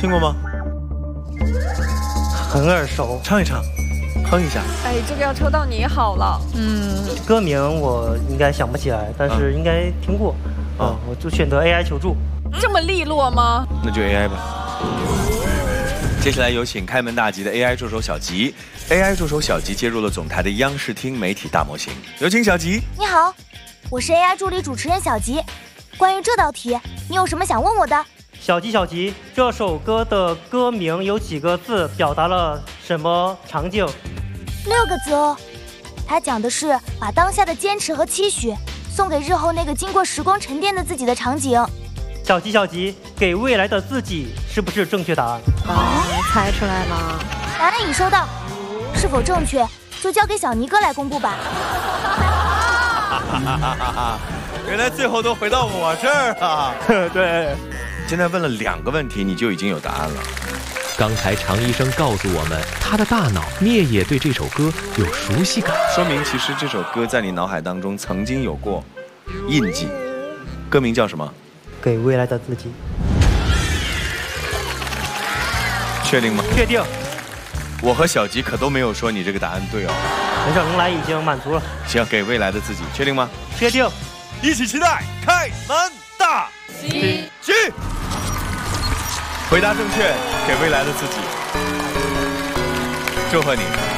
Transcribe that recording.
听过吗？ 很耳熟， 唱一唱，哼一下。 哎，这个要抽到你好了。 歌名我应该想不起来，但是应该听过。我就选择 AI 求助。 这么利落吗？ 那就 AI 吧。接下来有请开门大吉的 AI 助手小吉。AI 助手小吉接入了总台的央视听媒体大模型，有请小吉。 你好，我是 AI 助理主持人小吉。关于这道题，你有什么想问我的？ 小吉，这首歌的歌名有几个字，表达了什么场景 ？6个字哦。它讲的是把当下的坚持和期许送给日后那个经过时光沉淀的自己的场景。 小吉，给未来的自己是不是正确答案？ 猜出来了。 答案已收到，是否正确就交给小尼哥来公布吧。 原来最后都回到我这儿了。 对。 现在问了2个问题，你就已经有答案了。 刚才常医生告诉我们，他的大脑也对这首歌有熟悉感， 说明其实这首歌在你脑海当中曾经有过印记。歌名叫什么？ 给未来的自己。 确定吗？ 确定。 我和小吉可都没有说你这个答案对哦。 人生来已经满足了。 行，给未来的自己，确定吗？ 确定。 一起期待开门大吉。回答正确，给未来的自己。祝贺你。